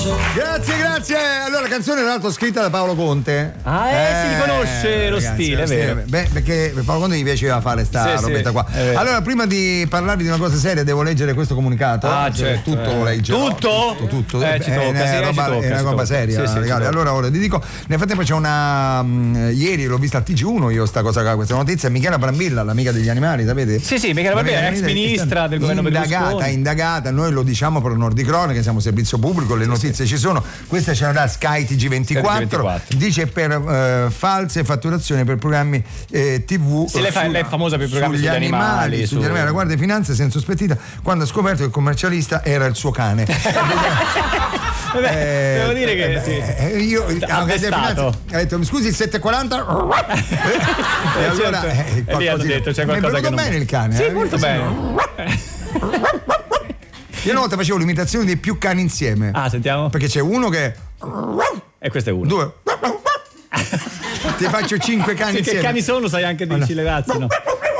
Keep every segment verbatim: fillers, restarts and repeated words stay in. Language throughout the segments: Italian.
Grazie, grazie. Allora, la canzone tra l'altro scritta da Paolo Conte. Ah, eh, eh si riconosce lo ragazzi, stile, è vero. Beh, perché Paolo Conte gli piaceva fare sta sì, robetta sì, qua. Allora, prima di parlarvi di una cosa seria, devo leggere questo comunicato. Ah, certo. Tutto lo leggo. Tutto? Tutto, tutto. Eh, ci tocca, è una sì, roba, tocca, è una roba seria. Sì, sì, allora, ora ti dico, nel frattempo c'è una. Mh, ieri l'ho vista al T G uno io sta cosa, questa notizia. Michela Brambilla, l'amica degli animali, sapete? Sì, sì, Michela Brambilla, ex ministra del governo Berlusconi. Indagata, indagata, noi lo diciamo per onor di cronaca, siamo servizio pubblico, le notizie ci sono. Questa c'è da Sky T G ventiquattro, dice per eh, false fatturazioni per programmi eh, tivù. Se lei, fa, lei è famosa per i programmi sugli, sugli animali, animali sugli su... animali. La Guardia di Finanza si è insospettita quando ha scoperto che il commercialista era il suo cane. Vabbè, eh, devo dire che eh, sì. eh, io ha detto scusi il settecentoquaranta e allora eh, e lì hanno detto c'è qualcosa che non bene il cane. Sì, eh, molto sì. bene. Io una volta facevo l'imitazione dei più cani insieme. Ah, sentiamo. Perché c'è uno che e questo è uno. Due. Ti faccio cinque cani sì, insieme. Che cani sono, sai anche dirci le razze, no?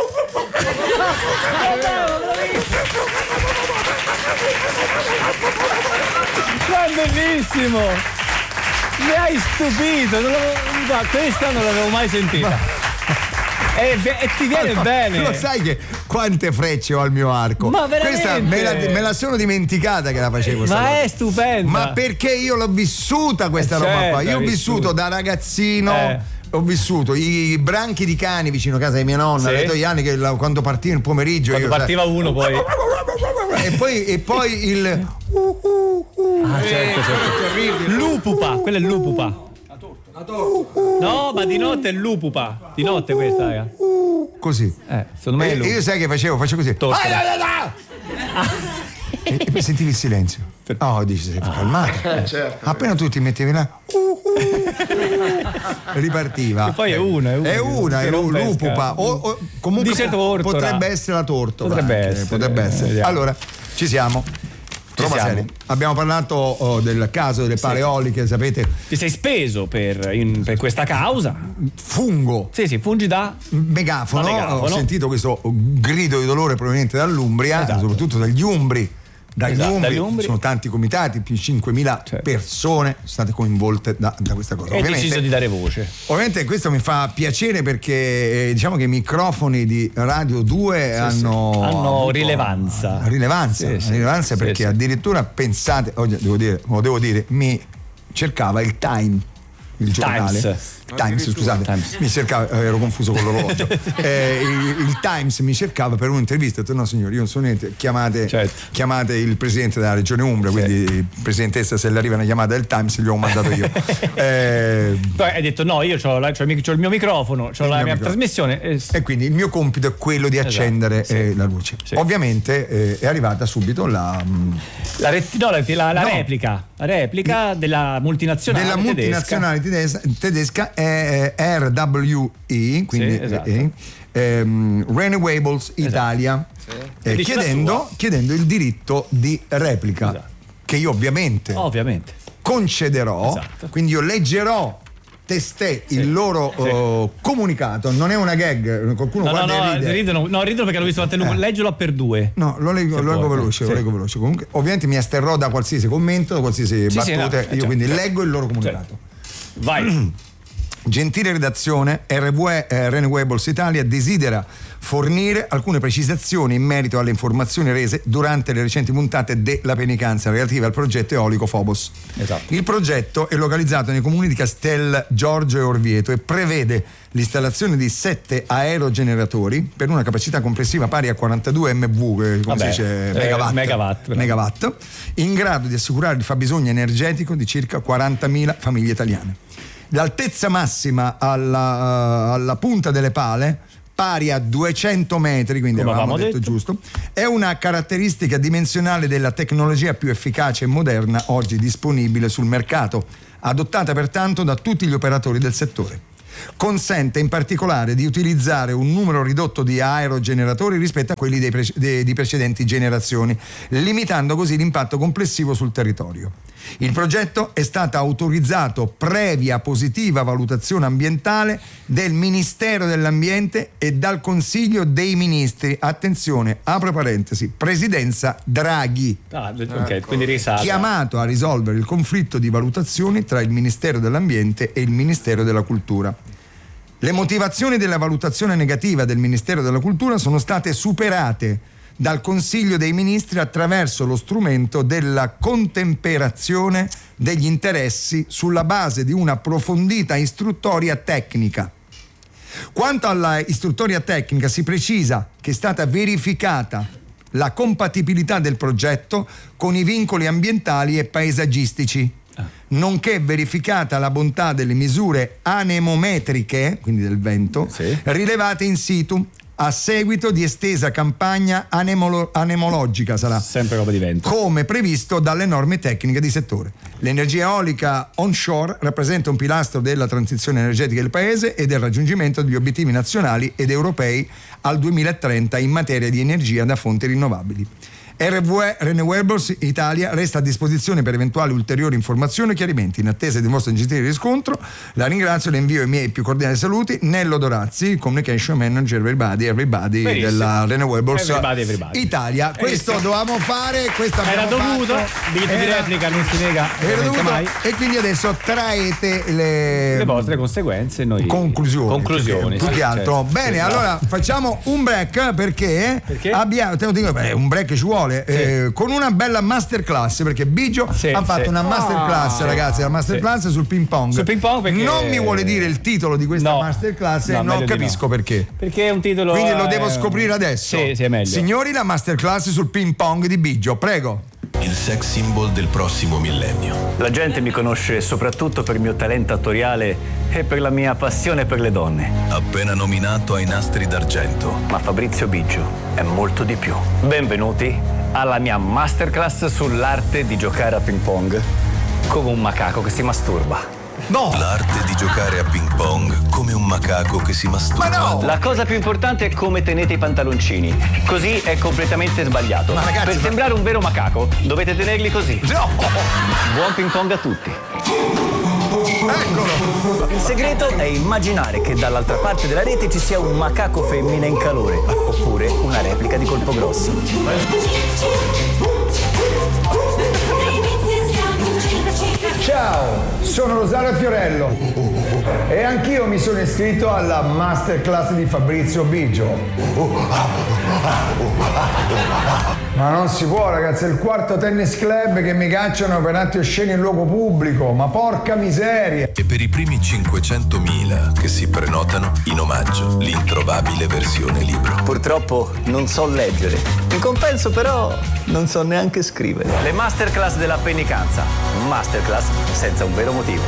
È bellissimo! Mi hai stupito! Non lo, questa non l'avevo mai sentita. E, e ti viene no, bene. Lo sai che quante frecce ho al mio arco? Ma veramente? Questa me la, me la sono dimenticata che la facevo. Ma è stupenda. Ma perché io l'ho vissuta questa eh roba certo, qua? Io ho vissuto, vissuto da ragazzino. Eh. Ho vissuto i branchi di cani vicino a casa di mia nonna, sì. Detto gli anni che la, quando partiva il pomeriggio quando io, partiva sai, uno poi e poi e poi il ah certo certo lupupa, quello è il lupupa. La torta. No, ma di notte è il lupupa. Di notte questa, raga. Così. Eh, secondo me e, è lupupa. Io sai che facevo? Facevo così. Ah, e, e poi sentivi il silenzio. Oh, dici, sei ah, calmata. Certo. Appena tu ti mettevi là, uh, uh, ripartiva. E poi è una, è una. È una, è un lupupa. O, o comunque po- potrebbe essere la tortola. Potrebbe anche, essere. Potrebbe essere. Vediamo. Allora, ci siamo. Serie. Abbiamo parlato oh, del caso delle pale eoliche, sapete. Ti sei speso per, in, per questa causa. Fungo. Sì, sì, fungi da megafono. da megafono. Ho sentito questo grido di dolore proveniente dall'Umbria, esatto. Soprattutto dagli umbri. Dagli, esatto, umbri, dagli umbri sono tanti comitati, più di cinquemila certo. persone sono state coinvolte da, da questa cosa. E hai deciso di dare voce. Ovviamente questo mi fa piacere perché eh, diciamo che i microfoni di Radio due sì, hanno, sì. hanno rilevanza. Rilevanza, sì, sì. rilevanza perché sì, addirittura pensate, oggi devo dire, lo devo dire, mi cercava il Time, il giornale. Times. Times, scusate, Times. Mi cercava, ero confuso con l'orologio. eh, il, il Times mi cercava per un'intervista. Ho detto: no, signore, io non so niente. Chiamate, certo. chiamate il presidente della regione Umbria. Certo. Quindi, presidentessa, se le arriva una chiamata del Times, gli ho mandato io. eh, Poi hai detto: no, io ho il mio microfono, ho la mia microfono. trasmissione. E... e quindi il mio compito è quello di accendere esatto. eh, la luce. Sì. Ovviamente eh, è arrivata subito la. La, ret- no, la, la, la no. replica, la replica della multinazionale della tedesca. multinazionale tedesca, tedesca è R W E, quindi sì, esatto. eh, ehm, Renewables esatto. Italia, sì. eh, chiedendo, chiedendo il diritto di replica, esatto. che io ovviamente, ovviamente. concederò. Esatto. Quindi io leggerò testé sì. il loro sì. uh, comunicato. Non è una gag, qualcuno no, guarda no, no, ride. ridono, no, ridono perché l'ho visto tante lungo. Eh. Leggilo per due. No, lo leggo, lo leggo veloce, sì. lo leggo veloce. Comunque, ovviamente mi asterrò da qualsiasi commento, da qualsiasi sì, battute. Sì, no, io certo, quindi certo. leggo il loro comunicato. Certo. Vai. Gentile redazione, R W E eh, Renewables Italia desidera fornire alcune precisazioni in merito alle informazioni rese durante le recenti puntate della Penicanza relative al progetto eolico Phobos. Esatto. Il progetto è localizzato nei comuni di Castel Giorgio e Orvieto e prevede l'installazione di sette aerogeneratori per una capacità complessiva pari a quarantadue megawatt, come Vabbè, si dice, eh, megawatt, megawatt, megawatt, in grado di assicurare il fabbisogno energetico di circa quarantamila famiglie italiane. L'altezza massima alla, uh, alla punta delle pale, pari a duecento metri, quindi come avevamo detto, detto giusto, è una caratteristica dimensionale della tecnologia più efficace e moderna oggi disponibile sul mercato, adottata pertanto da tutti gli operatori del settore. Consente in particolare di utilizzare un numero ridotto di aerogeneratori rispetto a quelli dei pre- de- di precedenti generazioni, limitando così l'impatto complessivo sul territorio. Il progetto è stato autorizzato previa positiva valutazione ambientale del Ministero dell'Ambiente e dal Consiglio dei Ministri. Attenzione, apro parentesi, Presidenza Draghi. Ah, ok, quindi risale. Chiamato a risolvere il conflitto di valutazioni tra il Ministero dell'Ambiente e il Ministero della Cultura. Le motivazioni della valutazione negativa del Ministero della Cultura sono state superate dal Consiglio dei Ministri attraverso lo strumento della contemperazione degli interessi sulla base di una approfondita istruttoria tecnica. Quanto alla istruttoria tecnica, si precisa che è stata verificata la compatibilità del progetto con i vincoli ambientali e paesaggistici, nonché verificata la bontà delle misure anemometriche, quindi del vento, sì, rilevate in situ a seguito di estesa campagna anemolo- anemologica, sarà sempre roba di vento, come previsto dalle norme tecniche di settore. L'energia eolica onshore rappresenta un pilastro della transizione energetica del paese e del raggiungimento degli obiettivi nazionali ed europei al duemilatrenta in materia di energia da fonti rinnovabili. R W E Renewables Italia resta a disposizione per eventuali ulteriori informazioni e chiarimenti. In attesa di un vostro gentile riscontro, la ringrazio e le invio i miei più cordiali saluti. Nello Dorazzi, Communication Manager, everybody, everybody Benissimo. della Renewables Everybody, everybody. Italia. Questo dovevamo fare, questo era dovuto, fatto. diritto di replica non si nega Era dovuto, mai. e quindi adesso traete le, le vostre conseguenze, noi conclusioni. conclusioni Più sì, che altro. certo. Bene, Sì, allora no. facciamo un break perché, Perché? abbiamo, te lo dico, beh, un break ci vuole. Sì. Eh, con una bella masterclass, perché Biggio sì, ha fatto sì. una masterclass, ah, ragazzi, la masterclass sì. sul ping pong. Sul ping pong perché... Non mi vuole dire il titolo di questa no. masterclass e no, non capisco no. perché. Perché è un titolo. Quindi lo eh, devo scoprire adesso. Sì, sì, è meglio. Signori, la masterclass sul ping pong di Biggio, prego. Il sex symbol del prossimo millennio. La gente mi conosce soprattutto per il mio talento attoriale e per la mia passione per le donne. Appena nominato ai nastri d'argento. Ma Fabrizio Biggio è molto di più. Benvenuti alla mia masterclass sull'arte di giocare a ping pong come un macaco che si masturba. No! L'arte di giocare a ping pong come un macaco che si masturba. Ma no! La cosa più importante è come tenete i pantaloncini. Così è completamente sbagliato. Ma ragazzi, per ma... sembrare un vero macaco dovete tenerli così. No! Buon ping pong a tutti. Eccolo! Il segreto è immaginare che dall'altra parte della rete ci sia un macaco femmina in calore, oppure una replica di Colpogrossi. Ciao, sono Rosario Fiorello e anch'io mi sono iscritto alla masterclass di Fabrizio Biggio. Ma non si può, ragazzi, è il quarto tennis club che mi cacciano per atti osceni in luogo pubblico, ma porca miseria! E per i primi cinquecentomila che si prenotano, in omaggio, l'introvabile versione libro. Purtroppo non so leggere. In compenso però non so neanche scrivere. Le masterclass della pennicanza. Masterclass senza un vero motivo.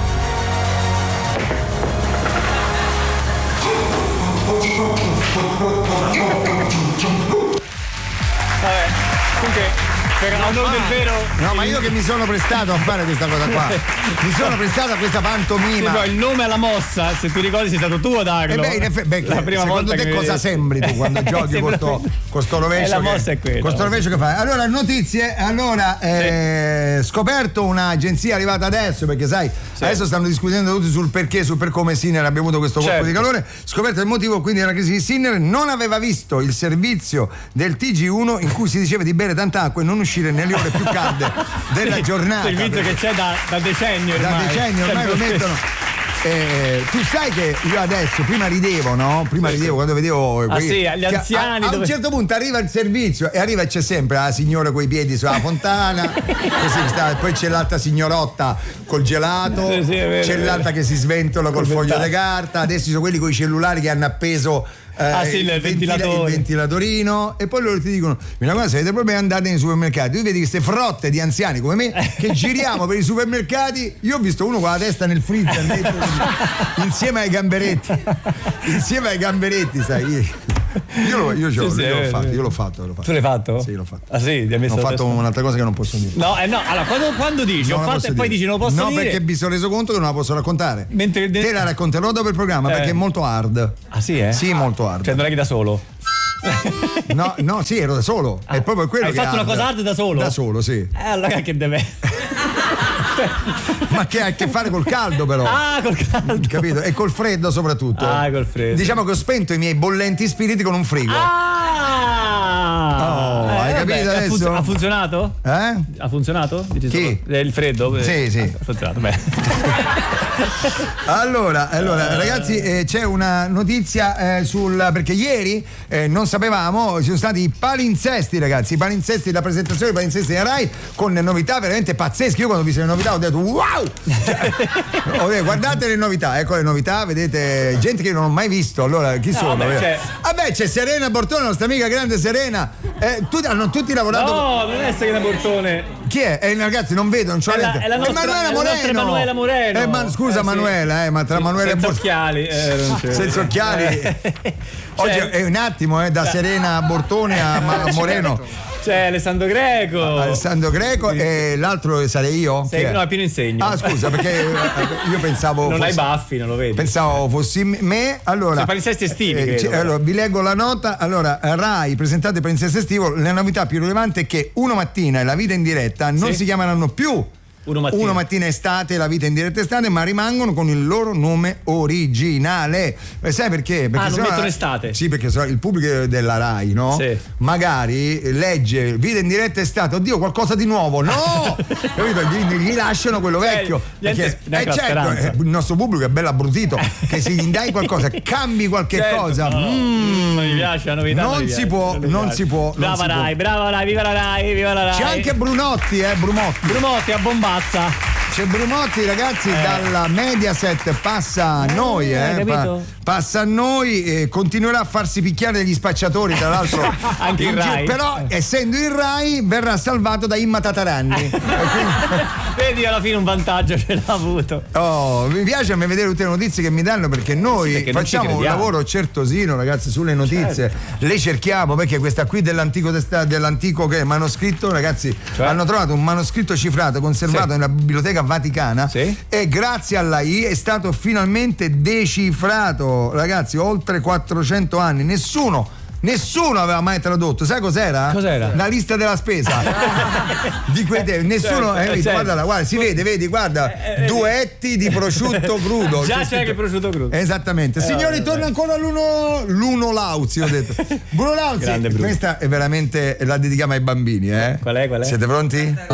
Vabbè, comunque per l'onore del vero. No, ma io che mi sono prestato a fare questa cosa qua, mi sono prestato a questa pantomima. Sì, il nome alla mossa, se tu ricordi, sei stato tu a darlo. E beh, in effetti, beh, la prima secondo volta te che cosa mi... sembri tu quando giochi con sto, con sto rovescio? Eh, la che, mossa è quella. Con sto rovescio che fai. Allora, notizie. Allora, eh, scoperto un'agenzia arrivata adesso, perché sai, sì. adesso stanno discutendo tutti sul perché, sul per come Sinner abbia avuto questo colpo certo. di calore. Scoperto il motivo, quindi, della crisi di Sinner, non aveva visto il servizio del T G uno in cui si diceva di bere tanta acqua e non uscire nelle ore più calde della giornata. Servizio che c'è da, da decenni ormai. Da decenni ormai lo mettono. Eh, tu sai che io adesso prima ridevo, no? Prima sì, ridevo quando vedevo ah, sì, agli anziani. A, a dove... un certo punto arriva il servizio e arriva e c'è sempre la signora coi piedi sulla fontana, così sta, poi c'è l'altra signorotta col gelato, sì, sì, vero, c'è l'altra che si sventola col foglio di carta, adesso ci sono quelli con i cellulari che hanno appeso Eh, ah, sì, il, il, ventilatore. il ventilatorino e poi loro ti dicono: una cosa, se avete problemi andate nei supermercati. Tu vedi queste frotte di anziani come me che giriamo per i supermercati. Io ho visto uno con la testa nel freezer dentro, insieme ai gamberetti insieme ai gamberetti sai. Io, lo, io, sì, sì, io, l'ho fatto, io l'ho fatto, l'ho fatto. Tu l'hai fatto? Sì, l'ho fatto. Ah sì, ti hai messo ho fatto un'altra cosa che non posso dire. No, eh no, allora quando, quando dici non ho fatto e poi dici non lo posso no, dire. No, perché mi sono reso conto che non la posso raccontare. Mentre de- te la racconterò dopo il programma eh. perché è molto hard. Ah sì, eh? Sì, molto hard. Cioè non è che da solo. No, no, sì, ero da solo. Ah, è proprio quello hai che fatto hard. una cosa hard da solo? Da solo, sì. Eh allora che deve Ma che ha a che fare col caldo però. Ah, col caldo. Capito? E col freddo soprattutto. Ah, col freddo. Diciamo che ho spento i miei bollenti spiriti con un frigo. Ah! Oh, hai capito ha adesso? funz- ha funzionato? Eh? Ha funzionato? Dici Chi? solo- Il freddo? Sì, sì. Ha funzionato, beh. Allora, allora ragazzi, eh, c'è una notizia eh, sul perché ieri eh, non sapevamo, ci sono stati i palinsesti, ragazzi, i palinsesti, la presentazione dei palinsesti in Rai con le novità veramente pazzesche. Io quando ho visto le novità ho detto wow! Cioè, ho detto, guardate le novità, ecco le novità, vedete gente che non ho mai visto. Allora, chi No, sono? vabbè, c'è- Vabbè, c'è Serena Bortone, la nostra amica grande Serena. Eh, tutti, hanno tutti lavorato. No, non è Serena Bortone. Chi è? Eh, ragazzi, non vedo, non c'ho È la- lente. è la nostra- Manuela è la Moreno. nostra Emanuela Moreno. Eh, ma, scusa, Eh, sì. Manuela, eh, ma tra Manuela e Senza Bortone. occhiali. Eh, non c'è. Senza occhiali. Eh. Oggi C'è- è un attimo, eh, da Serena Bortone a Ma- Moreno. C'è Alessandro Greco. Alessandro Greco e l'altro sarei io? Sei, Chi è? no, è pieno insegno. Ah, scusa, perché io pensavo Non fossi, hai baffi, non lo vedi. pensavo fossi me. Allora, Sono palinsesti estivi, eh, credo, ci- però. allora, vi leggo la nota. Allora, Rai, presentate palinsesto estivo. La novità più rilevante è che Uno Mattina e La Vita in Diretta non Sì. si chiameranno più Uno mattina. Uno Mattina Estate e La Vita in Diretta Estate, ma rimangono con il loro nome originale. E sai perché? Perché Ah, non sennò- mettono Estate. Sì, perché sennò il pubblico della Rai, no? Sì. Magari legge Vita in Diretta Estate, oddio, qualcosa di nuovo. No! Capito? Gli, gli lasciano quello Cioè, vecchio. niente- Perché, neanche eh, la certo, speranza. eh, il nostro pubblico è bello abbrutito. Che se gli dai qualcosa, cambi qualche Certo, cosa. no, mm, non mi piace la novità. non mi si piace, può, mi non piace. si può, non Brava si può. Rai, brava Rai, viva la Rai, viva la Rai. C'è anche Brunotti, eh, Brumotti. Brumotti a bombazza. C'è Brumotti, ragazzi, dalla Mediaset passa a noi, Eh, eh, hai pa- capito? passa a noi e continuerà a farsi picchiare dagli spacciatori, tra l'altro. Anche in Rai. Però, essendo in Rai, verrà salvato da Imma Tataranni. Vedi, alla fine un vantaggio ce l'ha avuto. Oh, mi piace a me vedere tutte le notizie che mi danno, perché noi Sì, perché non ci facciamo un crediamo. lavoro certosino, ragazzi, sulle notizie. Le cerchiamo, perché questa qui dell'antico testa- dell'antico che manoscritto, ragazzi, Cioè? hanno trovato un manoscritto cifrato conservato Sì. nella Biblioteca Vaticana, Sì. e grazie alla I è stato finalmente decifrato, ragazzi, oltre quattrocento anni. Nessuno Nessuno aveva mai tradotto, sai cos'era? Cos'era? La lista della spesa di quei tempi. Nessuno, Certo, eh, certo. guardala, guarda, si vede, vedi, guarda, duetti di prosciutto crudo. Già C'è c'è scritto- anche il prosciutto crudo. Esattamente. Signori, vabbè. torna ancora l'uno, l'uno Lauzi, ho detto. Bruno Lauzi, Grande Bruno. questa è veramente, la dedichiamo ai bambini, eh? Qual è, qual è? Siete pronti?